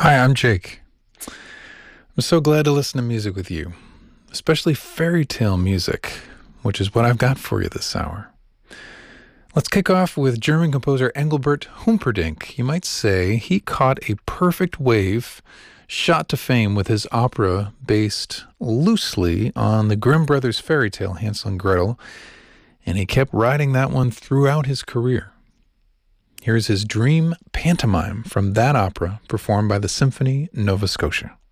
Hi, I'm Jake. I'm so glad to listen to music with you, especially fairy tale music, which is what I've got for you this hour. Let's kick off with German composer Engelbert Humperdinck. You might say he caught a perfect wave, shot to fame with his opera based loosely on the Grimm brothers' fairy tale Hansel and Gretel, and he kept riding that one throughout his career. Here's his dream pantomime from that opera, performed by the Symphony Nova Scotia.